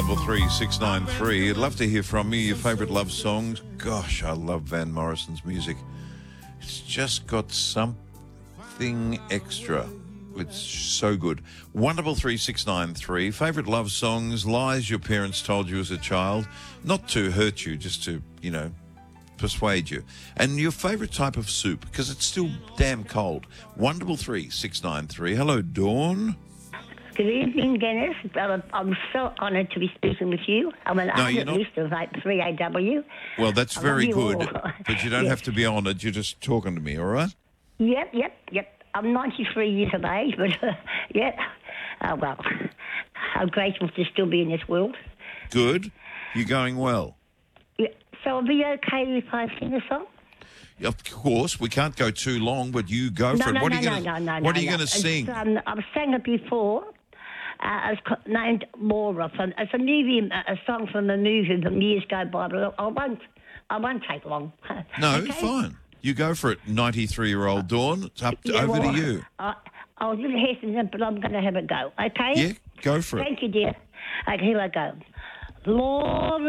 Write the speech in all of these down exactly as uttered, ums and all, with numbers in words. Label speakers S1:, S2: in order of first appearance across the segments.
S1: double three six nine three. I'd love to hear from you. Your favourite love songs. Gosh, I love Van Morrison's music. It's just got something extra. It's so good. one double three six nine three. Favourite love songs, lies your parents told you as a child, not to hurt you, just to, you know, persuade you. And your favourite type of soup, because it's still damn cold. one double three six nine three. Hello, Dawn.
S2: Good evening, Dennis. I'm I'm so honoured to be speaking with you. I'm an
S1: No,
S2: ardent
S1: you're not.
S2: listener of like three A W.
S1: Well, that's
S2: I
S1: very
S2: love you
S1: good,
S2: all.
S1: but you don't
S2: Yes.
S1: have to be honoured. You're just talking to me, all right?
S2: Yep, yep, yep. I'm ninety-three years of age, but uh, yeah. Oh, well, I'm grateful to still be in this world.
S1: Good. You're going well.
S2: Yeah. So, will be okay if I sing a song?
S1: Of course, we can't go too long, but you go
S2: No,
S1: for it.
S2: no,
S1: what
S2: no,
S1: are you
S2: no,
S1: going
S2: no, no,
S1: What
S2: no,
S1: are you
S2: no.
S1: going to sing?
S2: It's, um, I've sang it before. Uh, it's co- named Laura. From, it's a movie, a song from a movie from years ago by, but I won't, I won't take long.
S1: No,
S2: Okay?
S1: fine. You go for it, ninety-three-year-old Dawn. It's up to,
S2: Yeah,
S1: over
S2: well,
S1: to you.
S2: I, I was a little hesitant, but I'm going to have a go, okay?
S1: Yeah, go for it.
S2: Thank you, dear. Okay, here I go. Laura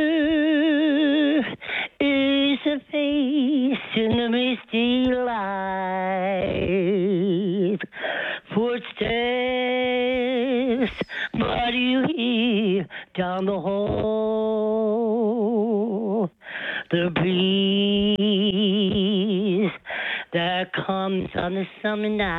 S2: is a face in the misty light. Footsteps, but you hear down the hall. The breeze that comes on a summer night.